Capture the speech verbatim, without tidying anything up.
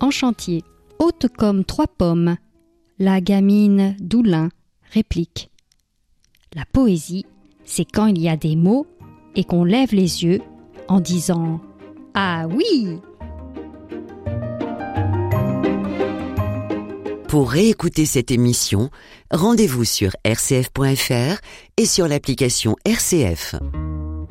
en chantier. Haute comme trois pommes, la gamine d'Oulin réplique. La poésie, c'est quand il y a des mots et qu'on lève les yeux en disant « Ah oui !» Pour réécouter cette émission, rendez-vous sur r c f point f r et sur l'application R C F.